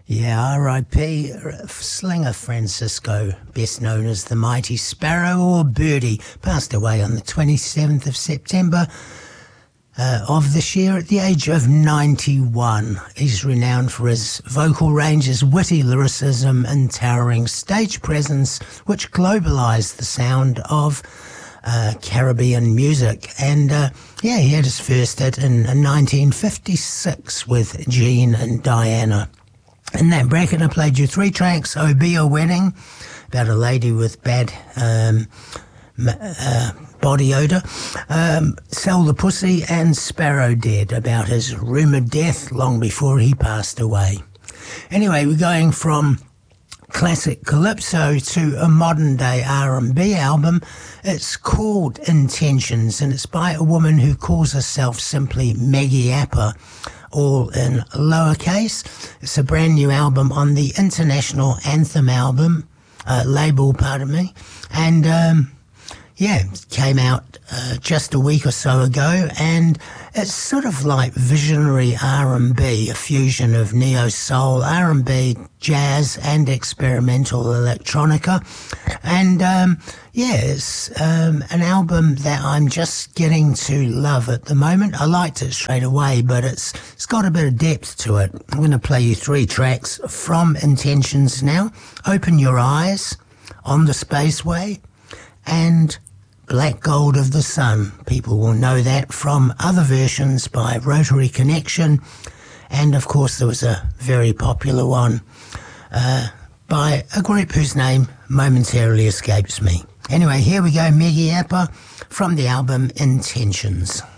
Yeah, R.I.P. Slinger Francisco, best known as the Mighty Sparrow or Birdie, passed away on the 27th of September of this year at the age of 91. He's renowned for his vocal range, his witty lyricism and towering stage presence, which globalised the sound of Caribbean music. And he had his first hit in 1956 with Gene and Diana. In that bracket, I played you three tracks: "Oh Be a Wedding," about a lady with bad body odour, "Sell the Pussy," and "Sparrow Dead," about his rumoured death long before he passed away. Anyway, we're going from classic calypso to a modern-day R&B album. It's called Intentions, and it's by a woman who calls herself simply Maggie Appa, all in lowercase. It's a brand new album on the International Anthem album label, and it came out just a week or so ago, and it's sort of like visionary R&B, a fusion of neo-soul, R&B, jazz and experimental electronica. And it's an album that I'm just getting to love at the moment. I liked it straight away, but it's got a bit of depth to it. I'm going to play you three tracks from Intentions now: "Open Your Eyes," "On the Spaceway," and "Black Gold of the Sun." People will know that from other versions by Rotary Connection, and of course there was a very popular one by a group whose name momentarily escapes me. Anyway, here we go, Maggie Appa from the album Intentions.